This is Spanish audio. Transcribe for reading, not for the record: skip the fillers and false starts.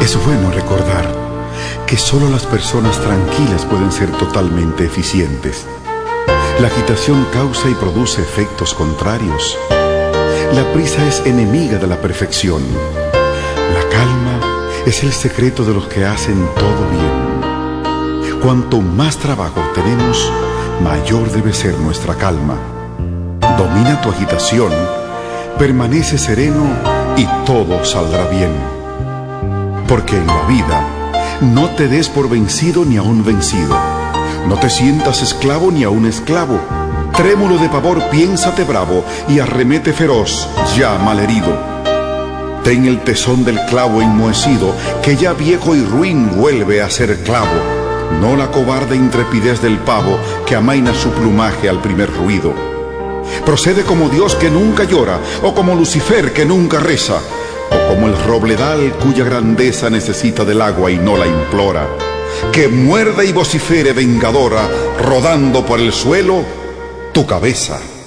Es bueno recordar que solo las personas tranquilas pueden ser totalmente eficientes. La agitación causa y produce efectos contrarios. La prisa es enemiga de la perfección. La calma es el secreto de los que hacen todo bien. Cuanto más trabajo tenemos, mayor debe ser nuestra calma. Domina tu agitación, permanece sereno y todo saldrá bien. Porque en la vida no te des por vencido ni aun vencido. No te sientas esclavo ni aun esclavo. Trémulo de pavor, piénsate bravo y arremete feroz, ya malherido. Ten el tesón del clavo enmohecido, que ya viejo y ruin vuelve a ser clavo. No la cobarde intrepidez del pavo, que amaina su plumaje al primer ruido. Procede como Dios que nunca llora, o como Lucifer que nunca reza, o como el robledal cuya grandeza necesita del agua y no la implora. Que muerda y vocifere vengadora, rodando por el suelo tu cabeza.